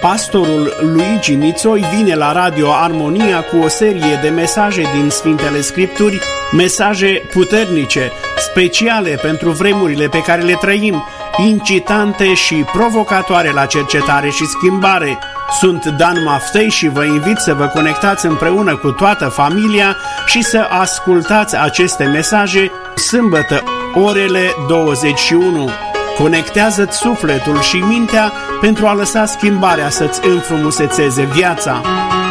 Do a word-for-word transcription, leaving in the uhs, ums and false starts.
Pastorul Luigi Nițoi vine la Radio Armonia cu o serie de mesaje din Sfintele Scripturi, mesaje puternice, speciale pentru vremurile pe care le trăim, incitante și provocatoare la cercetare și schimbare. Sunt Dan Maftei și vă invit să vă conectați împreună cu toată familia și să ascultați aceste mesaje sâmbătă, orele douăzeci și unu. Conectează-ți sufletul și mintea pentru a lăsa schimbarea să-ți înfrumusețeze viața.